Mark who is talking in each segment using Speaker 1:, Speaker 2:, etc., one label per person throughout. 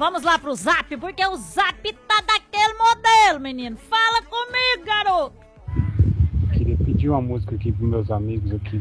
Speaker 1: Vamos lá pro Zap, porque o Zap tá daquele modelo, menino. Fala comigo, garoto.
Speaker 2: Queria pedir uma música aqui pros meus amigos aqui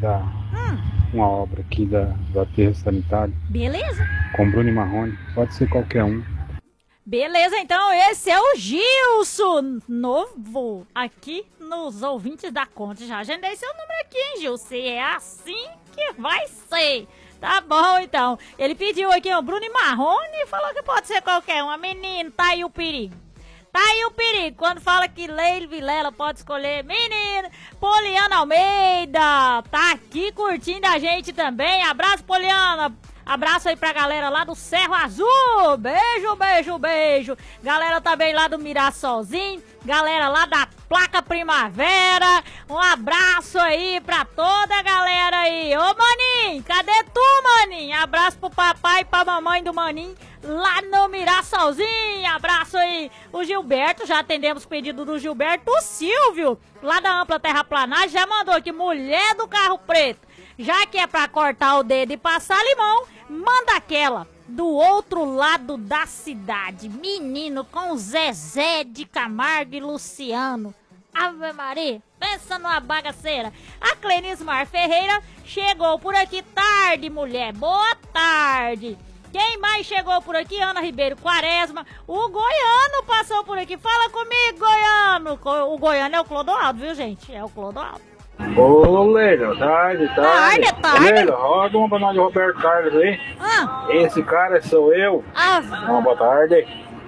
Speaker 2: uma obra aqui do aterro sanitário.
Speaker 1: Beleza?
Speaker 2: Com Bruno e Marrone. Pode ser qualquer um.
Speaker 1: Beleza, então esse é o Gilson, novo aqui nos ouvintes da Conte. Já agendei seu número aqui, hein, Gilson? É assim que vai ser. Tá bom, então. Ele pediu aqui o Bruno e Marrone e falou que pode ser qualquer um. Menino, tá aí o perigo. Tá aí o perigo. Quando fala que Leila Vilela pode escolher, menino, Poliana Almeida tá aqui curtindo a gente também. Abraço, Poliana. Abraço aí pra galera lá do Cerro Azul. Beijo, beijo, beijo. Galera também lá do Mirassolzinho. Galera lá da Placa Primavera. Um abraço aí pra toda a galera aí. Ô, Maninho, cadê tu, Maninho? Abraço pro papai e pra mamãe do Maninho lá no Mirassolzinho. Abraço aí. O Gilberto, já atendemos o pedido do Gilberto. O Silvio, lá da Ampla Terraplanagem, já mandou aqui, mulher do carro preto. Já que é pra cortar o dedo e passar limão, manda aquela do outro lado da cidade. Menino, com Zezé de Camargo e Luciano. Ave Maria, pensa numa bagaceira. A Clenice Mar Ferreira chegou por aqui tarde, mulher. Boa tarde. Quem mais chegou por aqui? Ana Ribeiro Quaresma. O Goiano passou por aqui. Fala comigo, Goiano. O Goiano é o Clodoaldo, viu, gente? É o Clodoaldo.
Speaker 3: Ô, Leila, tarde.
Speaker 1: Leila,
Speaker 3: roda uma pra nós de Roberto Carlos aí. Esse cara sou eu. Boa tarde.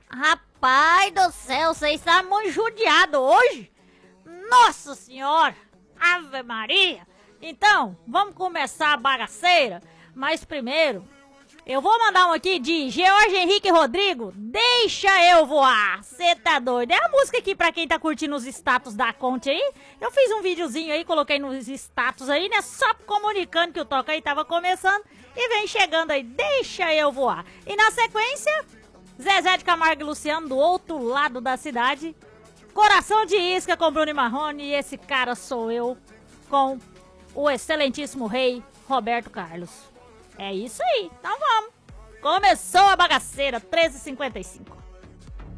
Speaker 1: Rapaz do céu, você está muito judiado hoje? Nossa Senhora! Ave Maria! Então, vamos começar a bagaceira, mas primeiro, eu vou mandar um aqui de George Henrique Rodrigo, Deixa Eu Voar. Cê tá doido? É a música aqui pra quem tá curtindo os status da Conte aí. Eu fiz um videozinho aí, coloquei nos status aí, né? Só comunicando que o Toca aí tava começando. E vem chegando aí, Deixa Eu Voar. E na sequência, Zezé de Camargo e Luciano do outro lado da cidade. Coração de Isca com Bruno e Marrone. E esse cara sou eu com o excelentíssimo rei Roberto Carlos. É isso aí, então vamos. Começou a bagaceira, 13h55.